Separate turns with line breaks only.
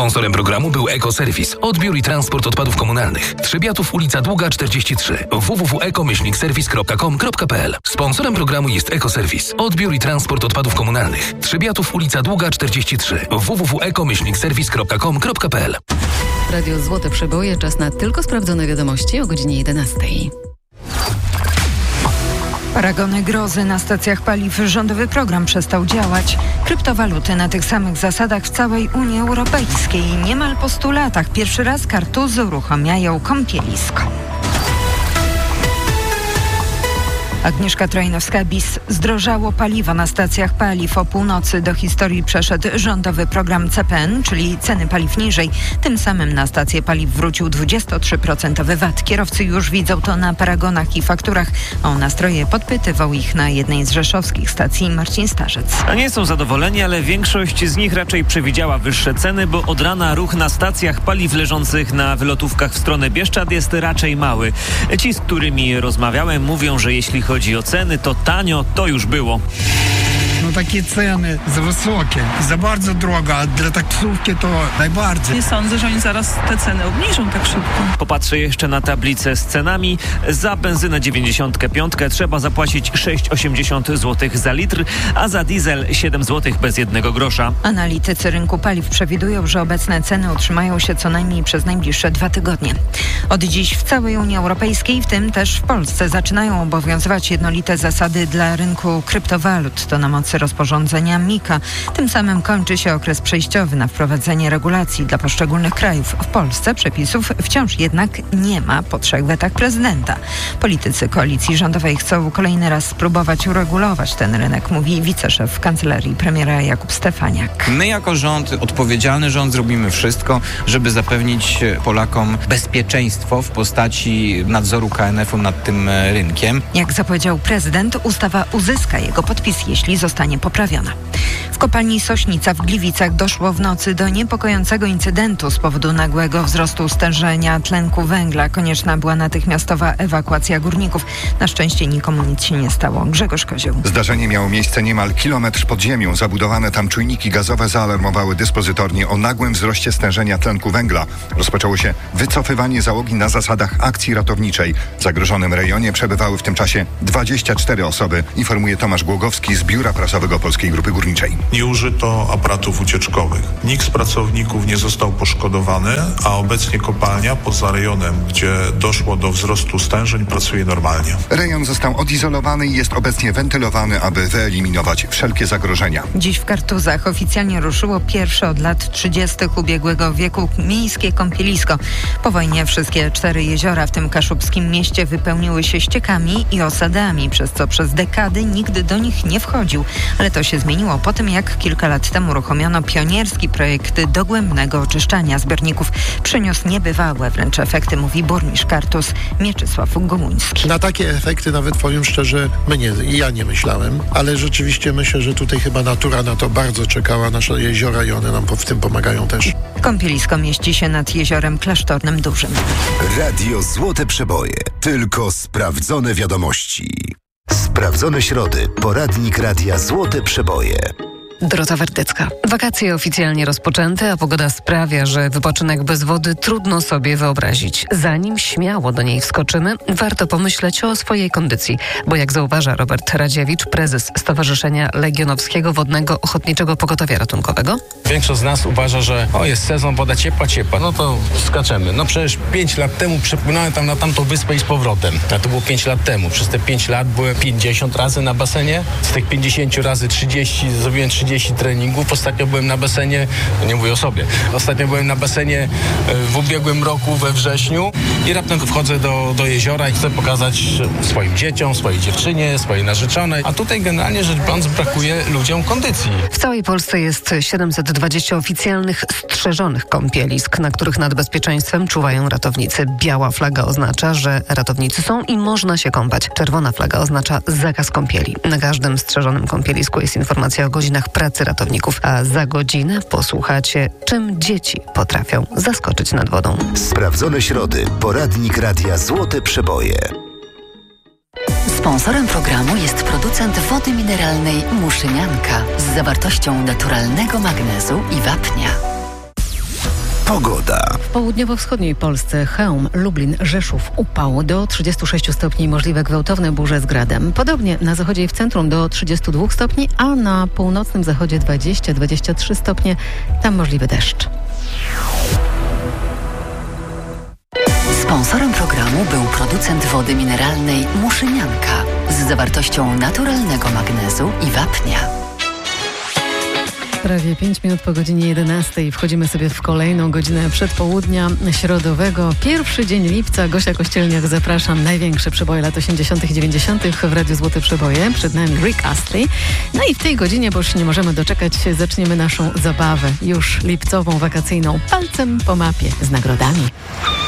Sponsorem programu był Ekoserwis. Odbiór i transport odpadów komunalnych. Trzebiatów, ulica Długa 43. www.eko-serwis.com.pl. Sponsorem programu jest Ekoserwis. Odbiór i transport odpadów komunalnych. Trzebiatów, ulica Długa 43. www.eko-serwis.com.pl.
Radio Złote Przeboje. Czas na tylko sprawdzone wiadomości o godzinie 11.
Paragony grozy na stacjach paliw. Rządowy program przestał działać. Kryptowaluty na tych samych zasadach w całej Unii Europejskiej. Niemal po 100 latach pierwszy raz kartuzy uruchamiają kąpielisko. Agnieszka Trojnowska-Bis. Zdrożało paliwo na stacjach paliw. O północy do historii przeszedł rządowy program CPN, czyli ceny paliw niżej. Tym samym na stacje paliw wrócił 23% VAT. Kierowcy już widzą to na paragonach i fakturach. O nastroje podpytywał ich na jednej z rzeszowskich stacji Marcin Starzec.
A nie są zadowoleni, ale większość z nich raczej przewidziała wyższe ceny, bo od rana ruch na stacjach paliw leżących na wylotówkach w stronę Bieszczad jest raczej mały. Ci, z którymi rozmawiałem, mówią, że jeśli chodzi o ceny, to tanio to już było.
No takie ceny za wysokie, za bardzo drogo, a dla taksówki to najbardziej.
Nie sądzę, że oni zaraz te ceny obniżą tak szybko.
Popatrzę jeszcze na tablicę z cenami. Za benzynę 95 trzeba zapłacić 6,80 zł za litr, a za diesel 7 zł bez jednego grosza.
Analitycy rynku paliw przewidują, że obecne ceny utrzymają się co najmniej przez najbliższe 2 tygodnie. Od dziś w całej Unii Europejskiej, w tym też w Polsce, zaczynają obowiązywać jednolite zasady dla rynku kryptowalut. To na mocy rozporządzenia MiCA. Tym samym kończy się okres przejściowy na wprowadzenie regulacji dla poszczególnych krajów. W Polsce przepisów wciąż jednak nie ma po 3 wetach prezydenta. Politycy koalicji rządowej chcą kolejny raz spróbować uregulować ten rynek, mówi wiceszef kancelarii premiera Jakub Stefaniak.
My jako rząd, odpowiedzialny rząd, zrobimy wszystko, żeby zapewnić Polakom bezpieczeństwo w postaci nadzoru KNF-u nad tym rynkiem.
Jak zapowiedział prezydent, ustawa uzyska jego podpis, jeśli zostanie poprawiona. W kopalni Sośnica w Gliwicach doszło w nocy do niepokojącego incydentu z powodu nagłego wzrostu stężenia tlenku węgla. Konieczna była natychmiastowa ewakuacja górników. Na szczęście nikomu nic się nie stało. Grzegorz Kozioł.
Zdarzenie miało miejsce niemal kilometr pod ziemią. Zabudowane tam czujniki gazowe zaalarmowały dyspozytornie o nagłym wzroście stężenia tlenku węgla. Rozpoczęło się wycofywanie załogi na zasadach akcji ratowniczej. W zagrożonym rejonie przebywały w tym czasie 24 osoby, informuje Tomasz Głogowski z Biura Prasowego Polskiej Grupy Górniczej.
Nie użyto aparatów ucieczkowych. Nikt z pracowników nie został poszkodowany, a obecnie kopalnia poza rejonem, gdzie doszło do wzrostu stężeń, pracuje normalnie.
Rejon został odizolowany i jest obecnie wentylowany, aby wyeliminować wszelkie zagrożenia.
Dziś w Kartuzach oficjalnie ruszyło pierwsze od lat 30. ubiegłego wieku miejskie kąpielisko. Po wojnie wszystkie 4 jeziora w tym kaszubskim mieście wypełniły się ściekami i osadami, przez co przez dekady nikt do nich nie wchodził. Ale to się zmieniło po tym, jak kilka lat temu uruchomiono pionierski projekt dogłębnego oczyszczania zbiorników. Przyniósł niebywałe wręcz efekty, mówi burmistrz Kartuz Mieczysław Gomuński.
Na takie efekty nawet, powiem szczerze, ja nie myślałem, ale rzeczywiście myślę, że tutaj chyba natura na to bardzo czekała, nasze jeziora, i one nam w tym pomagają też.
Kąpielisko mieści się nad jeziorem Klasztornym Dużym.
Radio Złote Przeboje. Tylko sprawdzone wiadomości. Sprawdzone środy. Poradnik Radia Złote Przeboje.
Dorota Werdycka. Wakacje oficjalnie rozpoczęte, a pogoda sprawia, że wypoczynek bez wody trudno sobie wyobrazić. Zanim śmiało do niej wskoczymy, warto pomyśleć o swojej kondycji, bo jak zauważa Robert Radziewicz, prezes Stowarzyszenia Legionowskiego Wodnego Ochotniczego Pogotowia Ratunkowego.
Większość z nas uważa, że jest sezon, woda ciepła, no to skaczemy. No przecież 5 lat temu przepłynąłem tam na tamtą wyspę i z powrotem. A to było 5 lat temu. Przez te 5 lat byłem 50 razy na basenie. Z tych 50 razy 30 zrobiłem 30 treningów. Ostatnio byłem na basenie, nie mówię o sobie, ostatnio byłem na basenie w ubiegłym roku we wrześniu i raptem wchodzę do jeziora i chcę pokazać swoim dzieciom, swojej dziewczynie, swojej narzeczonej. A tutaj generalnie rzecz biorąc brakuje ludziom kondycji.
W całej Polsce jest 720 oficjalnych strzeżonych kąpielisk, na których nad bezpieczeństwem czuwają ratownicy. Biała flaga oznacza, że ratownicy są i można się kąpać. Czerwona flaga oznacza zakaz kąpieli. Na każdym strzeżonym kąpielisku jest informacja o godzinach pracy ratowników, a za godzinę posłuchacie, czym dzieci potrafią zaskoczyć nad wodą.
Sprawdzone środy. Poradnik Radia Złote Przeboje.
Sponsorem programu jest producent wody mineralnej Muszynianka z zawartością naturalnego magnezu i wapnia.
Pogoda.
W południowo-wschodniej Polsce Chełm, Lublin, Rzeszów, upał do 36 stopni, możliwe gwałtowne burze z gradem. Podobnie na zachodzie i w centrum do 32 stopni, a na północnym zachodzie 20-23 stopnie, tam możliwy deszcz.
Sponsorem programu był producent wody mineralnej Muszynianka z zawartością naturalnego magnezu i wapnia.
Prawie 5 minut po godzinie 11 wchodzimy sobie w kolejną godzinę przedpołudnia środowego. Pierwszy dzień lipca. Gosia Kościelniak, zapraszam. Największe przeboje lat 80. i 90. w Radiu Złote Przeboje. Przed nami Rick Astley. No i w tej godzinie, bo już nie możemy doczekać się, zaczniemy naszą zabawę już lipcową, wakacyjną. Palcem po mapie z nagrodami.